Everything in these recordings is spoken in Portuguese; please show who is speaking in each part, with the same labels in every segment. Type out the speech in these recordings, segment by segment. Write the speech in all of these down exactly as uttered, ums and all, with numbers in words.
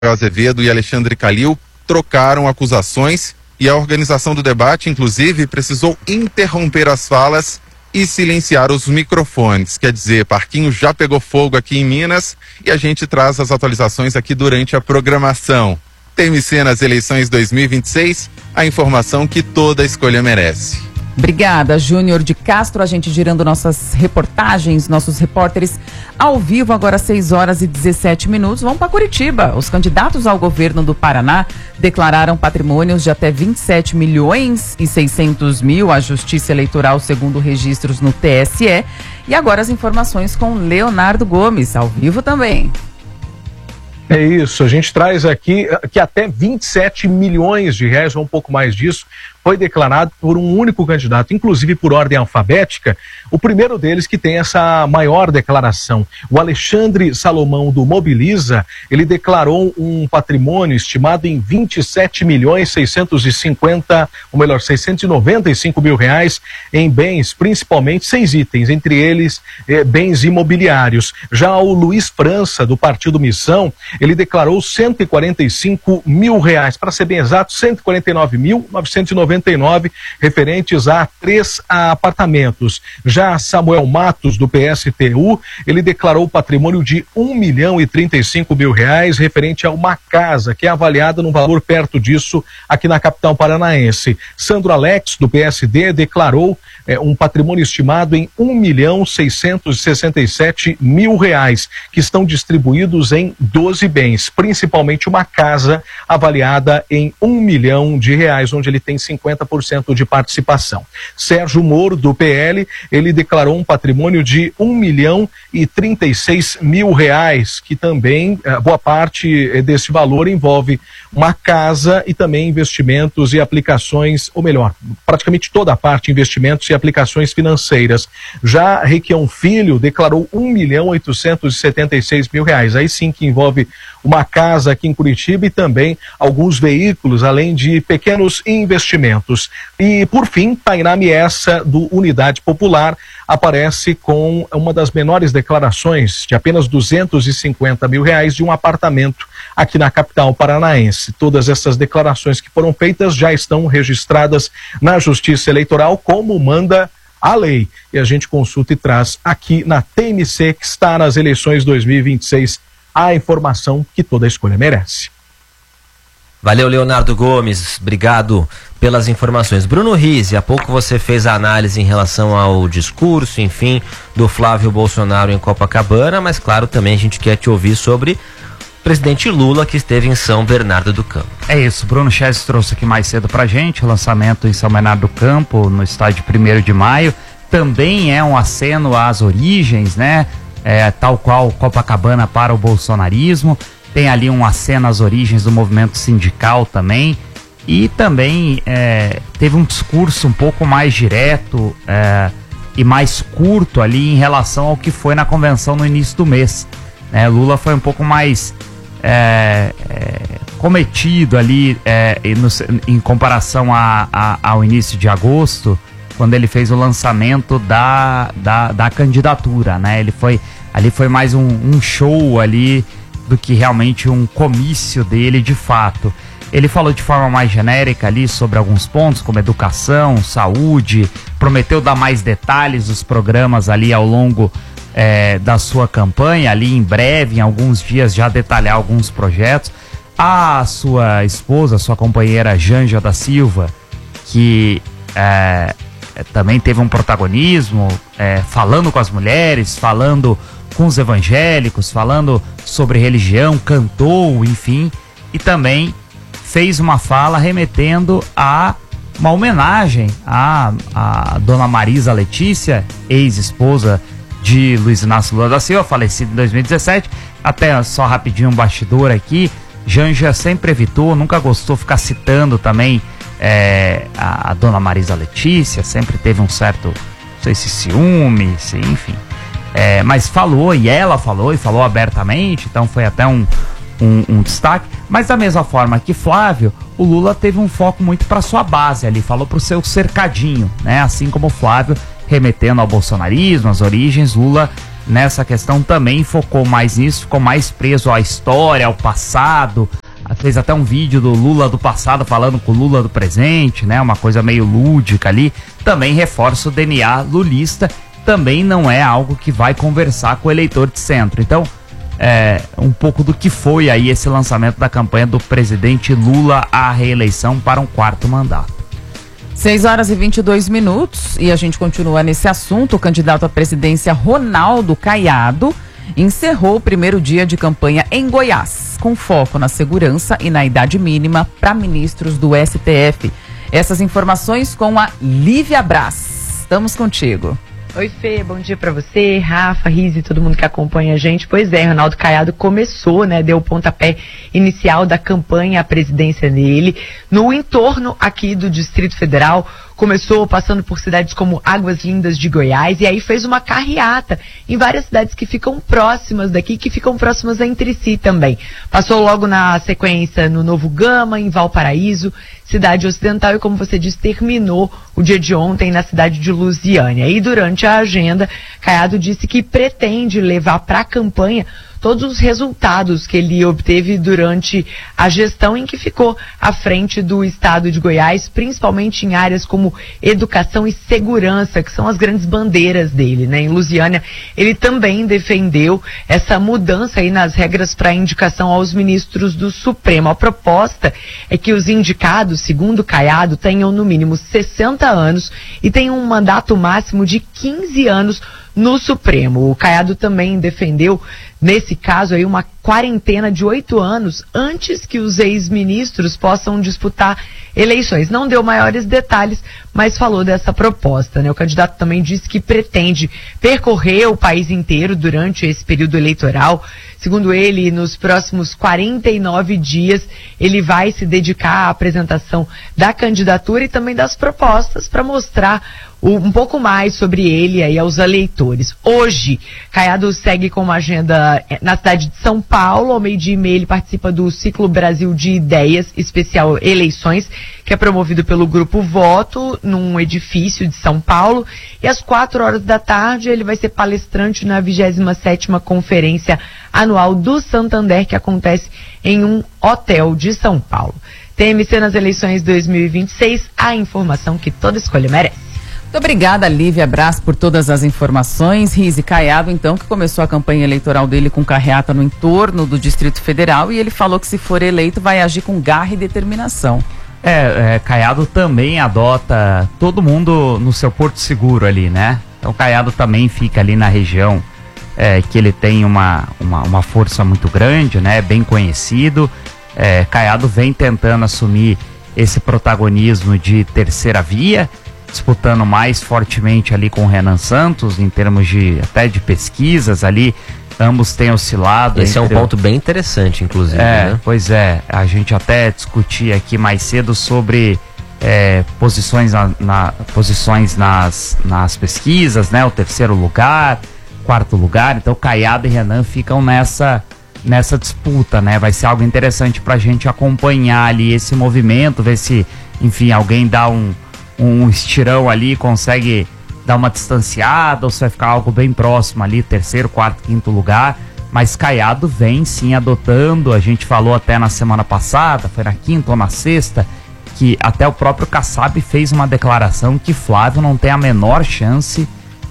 Speaker 1: Azevedo e Alexandre Calil trocaram acusações e a organização do debate, inclusive, precisou interromper as falas e silenciar os microfones. Quer dizer, parquinho já pegou fogo aqui em Minas e a gente traz as atualizações aqui durante a programação. T M C nas eleições dois mil e vinte e seis, a informação que toda escolha merece.
Speaker 2: Obrigada, Júnior de Castro. A gente girando nossas reportagens, nossos repórteres ao vivo, agora seis horas e dezessete minutos. Vamos para Curitiba. Os candidatos ao governo do Paraná declararam patrimônios de até vinte e sete milhões e seiscentos mil à Justiça Eleitoral, segundo registros no T S E. E agora as informações com Leonardo Gomes, ao vivo também.
Speaker 3: É isso, a gente traz aqui que até vinte e sete milhões de reais, ou um pouco mais disso, foi declarado por um único candidato, inclusive por ordem alfabética, o primeiro deles que tem essa maior declaração. O Alexandre Salomão do Mobiliza, ele declarou um patrimônio estimado em vinte e sete milhões seiscentos e cinquenta, ou melhor, seiscentos e noventa e cinco mil reais em bens, principalmente seis itens, entre eles eh, bens imobiliários. Já o Luiz França, do Partido Missão, ele declarou cento e quarenta e cinco mil reais, para ser bem exato, cento e quarenta e nove mil novecentos e noventa e nove, referentes a três apartamentos. Já Samuel Matos, do P S T U, ele declarou patrimônio de um milhão e trinta e cinco mil reais, referente a uma casa, que é avaliada num valor perto disso aqui na capital paranaense. Sandro Alex, do P S D, declarou é, um patrimônio estimado em um milhão seiscentos e sessenta e sete mil reais, que estão distribuídos em doze bens, principalmente uma casa avaliada em um milhão de reais, onde ele tem cinquenta por cento de participação. Sérgio Moro, do P L, ele declarou um patrimônio de um milhão e trinta e seis mil reais, que também, boa parte desse valor envolve uma casa e também investimentos e aplicações, ou melhor, praticamente toda a parte investimentos e aplicações financeiras. Já Requião Filho declarou um milhão oitocentos e setenta e seis mil reais, aí sim que envolve uma casa aqui em Curitiba e também alguns veículos, além de pequenos investimentos. E, por fim, Tainá Miessa, do Unidade Popular, aparece com uma das menores declarações, de apenas duzentos e cinquenta mil reais, de um apartamento aqui na capital paranaense. Todas essas declarações que foram feitas já estão registradas na Justiça Eleitoral, como manda a lei. E a gente consulta e traz aqui na T M C, que está nas eleições dois mil e vinte e seis, a informação que toda escolha merece.
Speaker 4: Valeu, Leonardo Gomes, obrigado pelas informações. Bruno Rizzi, há pouco você fez a análise em relação ao discurso, enfim, do Flávio Bolsonaro em Copacabana, mas claro, também a gente quer te ouvir sobre o presidente Lula, que esteve em São Bernardo do Campo.
Speaker 5: É isso, Bruno Chess trouxe aqui mais cedo pra gente, o lançamento em São Bernardo do Campo, no estádio primeiro de maio, também é um aceno às origens, né, é, tal qual Copacabana para o bolsonarismo. Tem ali um aceno às origens do movimento sindical também. E também é, teve um discurso um pouco mais direto é, e mais curto ali em relação ao que foi na convenção no início do mês. É, Lula foi um pouco mais é, é, cometido ali é, no, em comparação a, a, ao início de agosto, quando ele fez o lançamento da, da, da candidatura, né? Ele foi, ali foi mais um, um show ali do que realmente um comício dele de fato. Ele falou de forma mais genérica ali sobre alguns pontos, como educação, saúde, prometeu dar mais detalhes dos programas ali ao longo é, da sua campanha, ali em breve, em alguns dias, já detalhar alguns projetos. A sua esposa, sua companheira Janja da Silva, que é, também teve um protagonismo, é, falando com as mulheres, falando com os evangélicos, falando sobre religião, cantou, enfim, e também fez uma fala remetendo a uma homenagem à, à dona Marisa Letícia, ex-esposa de Luiz Inácio Lula da Silva, falecida em dois mil e dezessete. Até só rapidinho um bastidor aqui, Janja sempre evitou, nunca gostou de ficar citando também é, a, a dona Marisa Letícia, sempre teve um certo, não sei se ciúme, se, enfim. É, mas falou, e ela falou, e falou abertamente, então foi até um, um, um destaque. Mas da mesma forma que Flávio, o Lula teve um foco muito para sua base ali, falou para o seu cercadinho, né? Assim como o Flávio, remetendo ao bolsonarismo, às origens, Lula nessa questão também focou mais nisso, ficou mais preso à história, ao passado. Fez até um vídeo do Lula do passado falando com o Lula do presente, né? Uma coisa meio lúdica ali. Também reforça o D N A lulista. Também não é algo que vai conversar com o eleitor de centro. Então, é um pouco do que foi aí esse lançamento da campanha do presidente Lula à reeleição para um quarto mandato.
Speaker 2: seis horas e vinte e dois minutos e a gente continua nesse assunto. O candidato à presidência Ronaldo Caiado encerrou o primeiro dia de campanha em Goiás, com foco na segurança e na idade mínima para ministros do S T F. Essas informações com a Lívia Braz. Estamos contigo.
Speaker 6: Oi, Fê, bom dia pra você, Rafa, Riz e todo mundo que acompanha a gente. Pois é, Ronaldo Caiado começou, né, deu o pontapé inicial da campanha à presidência dele no entorno aqui do Distrito Federal. Começou passando por cidades como Águas Lindas de Goiás e aí fez uma carreata em várias cidades que ficam próximas daqui, que ficam próximas entre si também. Passou logo na sequência no Novo Gama, em Valparaíso, cidade ocidental, e como você disse, terminou o dia de ontem na cidade de Lusiânia. E durante a agenda, Caiado disse que pretende levar para a campanha todos os resultados que ele obteve durante a gestão em que ficou à frente do estado de Goiás, principalmente em áreas como educação e segurança, que são as grandes bandeiras dele, né? Em Lusiânia, ele também defendeu essa mudança aí nas regras para indicação aos ministros do Supremo. A proposta é que os indicados, segundo Caiado, tenham no mínimo sessenta anos e tenham um mandato máximo de quinze anos no Supremo. O Caiado também defendeu, nesse caso aí, uma quarentena de oito anos antes que os ex-ministros possam disputar eleições. Não deu maiores detalhes, mas falou dessa proposta, né? O candidato também disse que pretende percorrer o país inteiro durante esse período eleitoral. Segundo ele, nos próximos quarenta e nove dias, ele vai se dedicar à apresentação da candidatura e também das propostas para mostrar um pouco mais sobre ele aí aos eleitores. Hoje, Caiado segue com uma agenda na cidade de São Paulo. Ao meio-dia e meia, ele participa do Ciclo Brasil de Ideias, especial Eleições, que é promovido pelo Grupo Voto, num edifício de São Paulo. E às quatro horas da tarde, ele vai ser palestrante na vigésima sétima Conferência Anual do Santander, que acontece em um hotel de São Paulo. T M C nas eleições dois mil e vinte e seis, a informação que toda escolha merece.
Speaker 2: Muito obrigada, Lívia Braz, por todas as informações. Rize Caiado, então, que começou a campanha eleitoral dele com carreata no entorno do Distrito Federal, e ele falou que, se for eleito, vai agir com garra e determinação.
Speaker 5: É, é, Caiado também adota todo mundo no seu porto seguro ali, né? Então, Caiado também fica ali na região é, que ele tem uma, uma, uma força muito grande, né? Bem conhecido. É, Caiado vem tentando assumir esse protagonismo de terceira via, disputando mais fortemente ali com o Renan Santos, em termos de até de pesquisas ali, ambos têm oscilado.
Speaker 4: Esse é um ponto bem interessante, inclusive,
Speaker 5: é,
Speaker 4: né?
Speaker 5: Pois é, a gente até discutia aqui mais cedo sobre é, posições, na, na, posições nas, nas pesquisas, né? O terceiro lugar, quarto lugar, então Caiado e Renan ficam nessa, nessa disputa, né? Vai ser algo interessante pra gente acompanhar ali esse movimento, ver se, enfim, alguém dá um um estirão ali, consegue dar uma distanciada, ou se vai ficar algo bem próximo ali, terceiro, quarto, quinto lugar. Mas Caiado vem sim adotando, a gente falou até na semana passada, foi na quinta ou na sexta, que até o próprio Kassab fez uma declaração que Flávio não tem a menor chance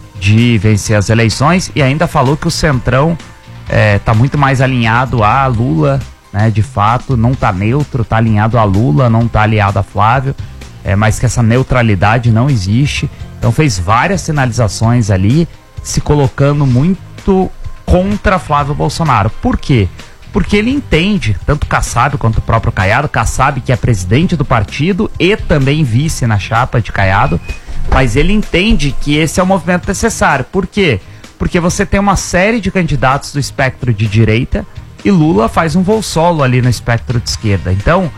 Speaker 5: de vencer as eleições, e ainda falou que o Centrão está é, muito mais alinhado a Lula, né, de fato, não está neutro, está alinhado a Lula, não está aliado a Flávio. É, mas que essa neutralidade não existe. Então fez várias sinalizações ali, se colocando muito contra Flávio Bolsonaro. Por quê? Porque ele entende, tanto Kassab quanto o próprio Caiado, Kassab que é presidente do partido e também vice na chapa de Caiado, mas ele entende que esse é o movimento necessário. Por quê? Porque você tem uma série de candidatos do espectro de direita e Lula faz um voo solo ali no espectro de esquerda. Então,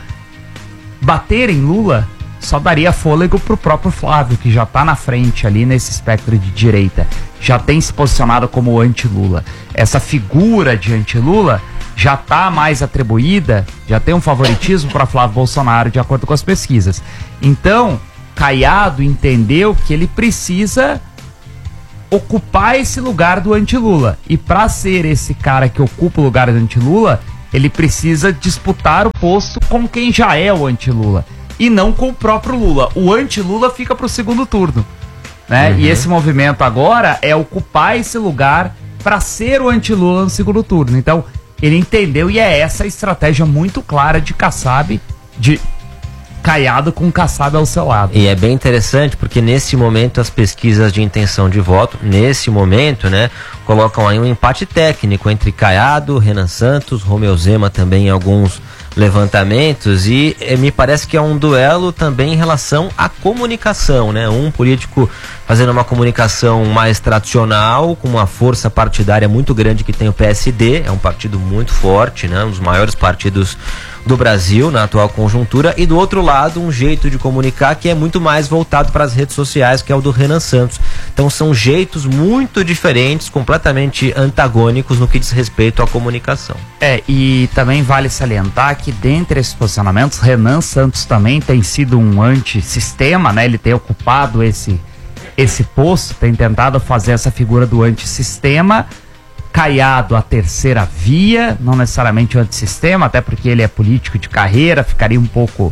Speaker 5: bater em Lula só daria fôlego pro próprio Flávio, que já tá na frente ali nesse espectro de direita, já tem se posicionado como anti-Lula. Essa figura de anti-Lula já tá mais atribuída, já tem um favoritismo para Flávio Bolsonaro, de acordo com as pesquisas. Então, Caiado entendeu que ele precisa ocupar esse lugar do anti-Lula. E para ser esse cara que ocupa o lugar do anti-Lula, ele precisa disputar o posto com quem já é o anti-Lula e não com o próprio Lula. O anti-Lula fica para o segundo turno, né? Uhum. E esse movimento agora é ocupar esse lugar para ser o anti-Lula no segundo turno. Então, ele entendeu, e é essa a estratégia muito clara de Kassab, de Caiado com Kassab ao seu lado.
Speaker 4: E é bem interessante porque nesse momento as pesquisas de intenção de voto, nesse momento, né, colocam aí um empate técnico entre Caiado, Renan Santos, Romeu Zema também em alguns levantamentos, e eh, me parece que é um duelo também em relação à comunicação, né? Um político fazendo uma comunicação mais tradicional, com uma força partidária muito grande que tem o P S D, é um partido muito forte, né? Um dos maiores partidos do Brasil na atual conjuntura, e do outro lado um jeito de comunicar que é muito mais voltado para as redes sociais, que é o do Renan Santos. Então são jeitos muito diferentes, completamente antagônicos no que diz respeito à comunicação.
Speaker 5: É, e também vale salientar que dentre esses posicionamentos, Renan Santos também tem sido um antissistema, né? Ele tem ocupado esse, esse posto, tem tentado fazer essa figura do antissistema. Caiado a terceira via, não necessariamente o antissistema, até porque ele é político de carreira, ficaria um pouco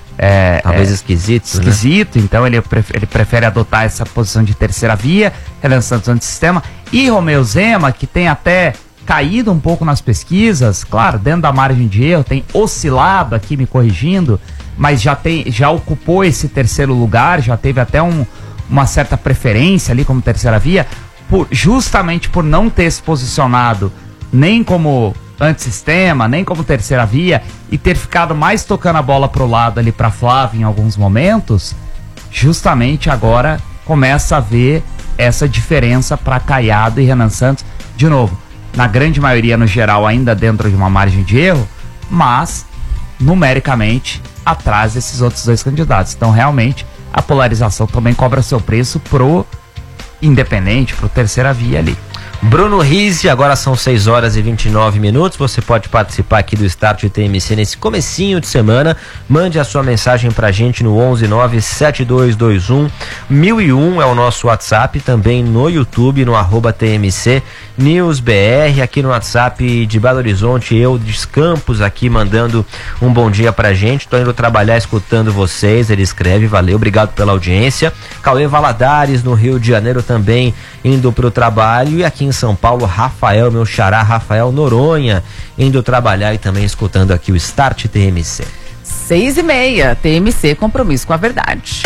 Speaker 5: é,
Speaker 4: talvez
Speaker 5: é,
Speaker 4: esquisito,
Speaker 5: esquisito, né? Então ele prefere, ele prefere adotar essa posição de terceira via. Renan Santos antissistema, e Romeu Zema, que tem até caído um pouco nas pesquisas, claro, dentro da margem de erro, tem oscilado aqui, me corrigindo, mas já, tem, já ocupou esse terceiro lugar, já teve até um, uma certa preferência ali como terceira via. Por, justamente por não ter se posicionado nem como antissistema, nem como terceira via, e ter ficado mais tocando a bola pro lado ali para Flávio em alguns momentos, justamente agora começa a ver essa diferença para Caiado e Renan Santos. De novo, na grande maioria, no geral, ainda dentro de uma margem de erro, mas numericamente atrás desses outros dois candidatos. Então realmente a polarização também cobra seu preço pro independente, pro terceira via ali.
Speaker 4: Bruno Rizzi, agora são seis horas e vinte e nove minutos. Você pode participar aqui do Start T M C nesse comecinho de semana. Mande a sua mensagem pra gente no onze nove sete dois dois um mil e um, é o nosso WhatsApp, também no YouTube, no arroba T M C News B R, aqui no WhatsApp de Belo Horizonte, eu de Campos aqui mandando um bom dia pra gente. Tô indo trabalhar escutando vocês, ele escreve, valeu, obrigado pela audiência. Cauê Valadares, no Rio de Janeiro, também indo pro trabalho, e aqui em São Paulo, Rafael, meu xará, Rafael Noronha, indo trabalhar e também escutando aqui o Start T M C.
Speaker 2: Seis e meia, T M C, compromisso com a verdade.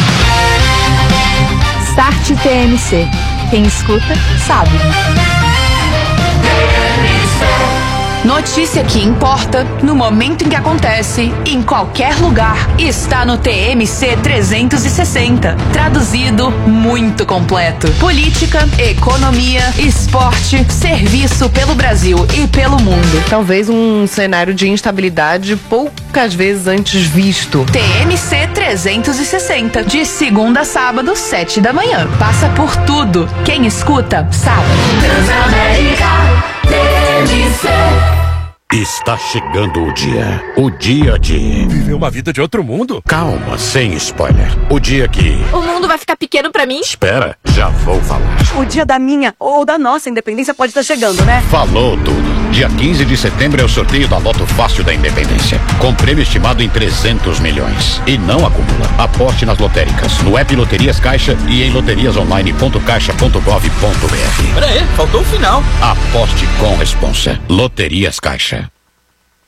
Speaker 7: Start T M C. Quem escuta, sabe.
Speaker 8: Notícia que importa, no momento em que acontece, em qualquer lugar, está no T M C trezentos e sessenta. Traduzido, muito completo. Política, economia, esporte, serviço pelo Brasil e pelo mundo.
Speaker 9: Talvez um cenário de instabilidade poucas vezes antes visto.
Speaker 8: T M C trezentos e sessenta. De segunda a sábado, sete da manhã. Passa por tudo. Quem escuta, sabe.
Speaker 10: Transamérica T M C. Está chegando o dia. O dia de...
Speaker 11: viver uma vida de outro mundo?
Speaker 10: Calma, sem spoiler. O dia que...
Speaker 7: o mundo vai ficar pequeno pra mim?
Speaker 10: Espera, já vou falar.
Speaker 12: O dia da minha ou da nossa independência pode estar chegando, né?
Speaker 10: Falou tudo. Dia quinze de setembro é o sorteio da Loto Fácil da Independência, com prêmio estimado em trezentos milhões. E não acumula. Aposte nas lotéricas, no app Loterias Caixa e em loterias online ponto caixa ponto gov ponto br.
Speaker 11: Pera aí, faltou o final.
Speaker 10: Aposte com responsa. Loterias Caixa.